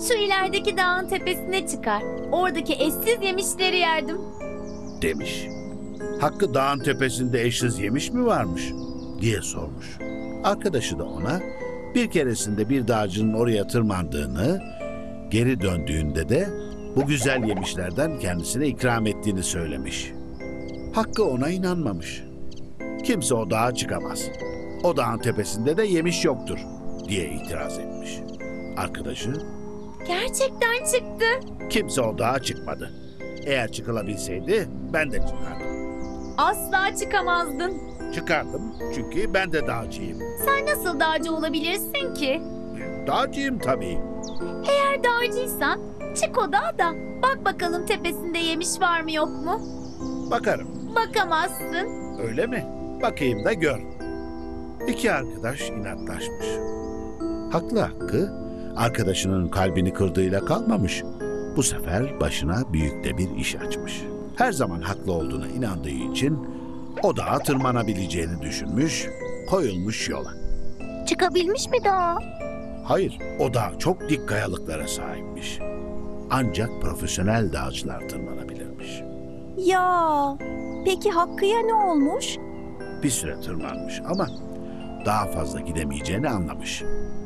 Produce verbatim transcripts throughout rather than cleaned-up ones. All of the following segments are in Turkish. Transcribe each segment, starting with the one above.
Şu ilerideki dağın tepesine çıkar. Oradaki eşsiz yemişleri yerdim. Demiş. Hakkı dağın tepesinde eşsiz yemiş mi varmış diye sormuş. Arkadaşı da ona bir keresinde bir dağcının oraya tırmandığını, geri döndüğünde de bu güzel yemişlerden kendisine ikram ettiğini söylemiş. Hakkı ona inanmamış. Kimse o dağa çıkamaz. O dağın tepesinde de yemiş yoktur diye itiraz etmiş. Arkadaşı, Gerçekten çıktı. kimse o dağa çıkmadı. Eğer çıkılabilseydi ben de çıkardım. Asla çıkamazdın. Çıkardım çünkü ben de dağcıyım. Sen nasıl dağcı olabilirsin ki? Dağcıyım tabii. Eğer dağcıysan çık o dağa da bak bakalım tepesinde yemiş var mı yok mu? Bakarım. Bakamazsın. Öyle mi? Bakayım da gör. İki arkadaş inatlaşmış. Haklı Hakkı, arkadaşının kalbini kırdığıyla kalmamış. Bu sefer başına büyük de bir iş açmış. Her zaman haklı olduğuna inandığı için o dağa tırmanabileceğini düşünmüş, koyulmuş yola. Çıkabilmiş mi daha? Hayır, o dağ çok dik kayalıklara sahipmiş. Ancak profesyonel dağcılar tırmanabilirmiş. Ya, peki Hakkı'ya ne olmuş? Bir süre tırmanmış ama daha fazla gidemeyeceğini anlamış.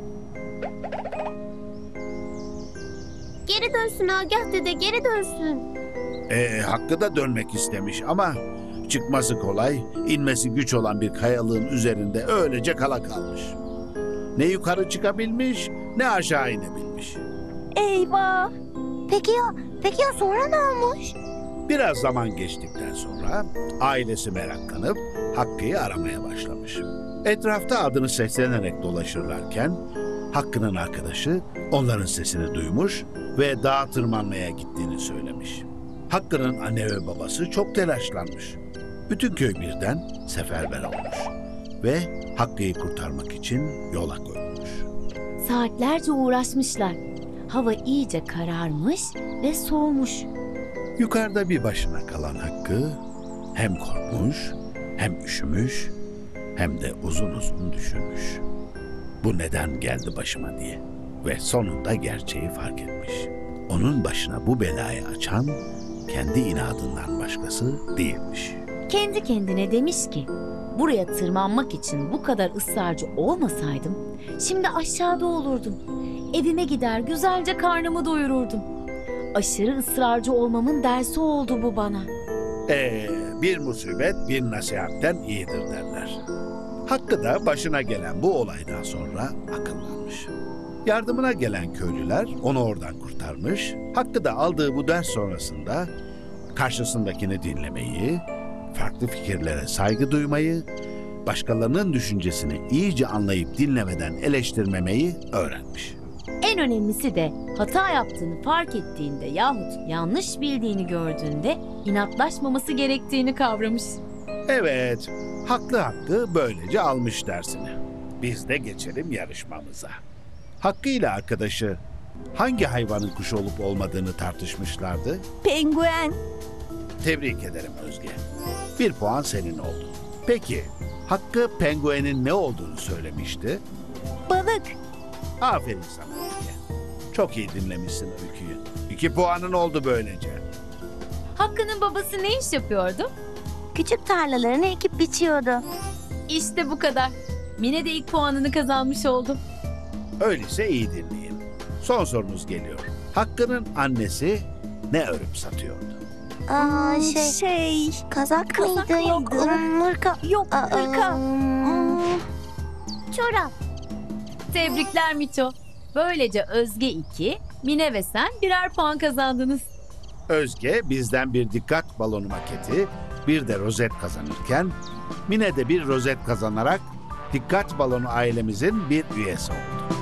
Geri dönsün Agah dede, geri dönsün. Ee, Hakkı da dönmek istemiş ama çıkması kolay, inmesi güç olan bir kayalığın üzerinde öylece kala kalmış. Ne yukarı çıkabilmiş, ne aşağı inebilmiş. Eyvah! Peki ya, peki ya sonra ne olmuş? Biraz zaman geçtikten sonra ailesi meraklanıp Hakkı'yı aramaya başlamış. Etrafta adını seslenerek dolaşırlarken Hakkı'nın arkadaşı onların sesini duymuş ve dağa tırmanmaya gittiğini söylemiş. Hakkı'nın anne ve babası çok telaşlanmış. Bütün köy birden seferber olmuş ve Hakkı'yı kurtarmak için yola koyulmuş. Saatlerce uğraşmışlar. Hava iyice kararmış ve soğumuş. Yukarıda bir başına kalan Hakkı hem korkmuş, hem üşümüş, hem de uzun uzun düşünmüş. Bu neden geldi başıma diye ve sonunda gerçeği fark etmiş. Onun başına bu belayı açan kendi inadından başkası değilmiş. Kendi kendine demiş ki, buraya tırmanmak için bu kadar ısrarcı olmasaydım, şimdi aşağıda olurdum. Evime gider güzelce karnımı doyururdum. Aşırı ısrarcı olmamın dersi oldu bu bana. Ee, bir musibet bir nasihatten iyidir derler. Hakkı da başına gelen bu olaydan sonra akıllanmış. Yardımına gelen köylüler onu oradan kurtarmış. Hakkı da aldığı bu ders sonrasında karşısındakini dinlemeyi, farklı fikirlere saygı duymayı, başkalarının düşüncesini iyice anlayıp dinlemeden eleştirmemeyi öğrenmiş. En önemlisi de hata yaptığını fark ettiğinde yahut yanlış bildiğini gördüğünde inatlaşmaması gerektiğini kavramış. Evet, haklı Hakkı böylece almış dersini. Biz de geçelim yarışmamıza. Hakkı ile arkadaşı hangi hayvanın kuşu olup olmadığını tartışmışlardı? Penguen. Tebrik ederim Özge. Bir puan senin oldu. Peki, Hakkı penguenin ne olduğunu söylemişti? Balık. Aferin sana Özge. Çok iyi dinlemişsin öyküyü. İki puanın oldu böylece. Hakkı'nın babası ne iş yapıyordu? Küçük tarlalarını ekip biçiyordu. İşte bu kadar. Mine de ilk puanını kazanmış oldu. Öyleyse iyi dinleyin. Son sorunuz geliyor. Hakkı'nın annesi ne örüp satıyordu? Aa, şey, şey, kazak, Kazak mıydı? Yok, mıydı? ım, hırka. Yok, Aa, hırka. ım, Çorap. Tebrikler Miço. Böylece Özge iki, Mine ve sen birer puan kazandınız. Özge bizden bir dikkat balonu maketi, bir de rozet kazanırken Mine de bir rozet kazanarak dikkat balonu ailemizin bir üyesi oldu.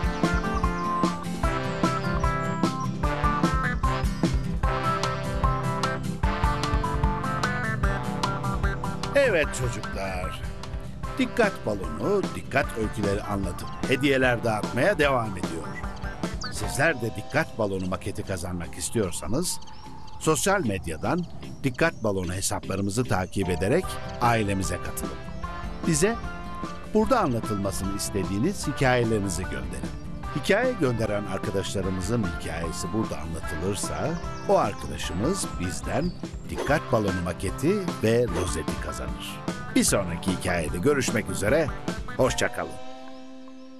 Evet çocuklar, dikkat balonu dikkat öyküleri anlatıp hediyeler dağıtmaya devam ediyor. Sizler de dikkat balonu maketi kazanmak istiyorsanız sosyal medyadan dikkat balonu hesaplarımızı takip ederek ailemize katılın. Bize burada anlatılmasını istediğiniz hikayelerinizi gönderin. Hikaye gönderen arkadaşlarımızın hikayesi burada anlatılırsa o arkadaşımız bizden dikkat balonu maketi ve rozeti kazanır. Bir sonraki hikayede görüşmek üzere, hoşça kalın.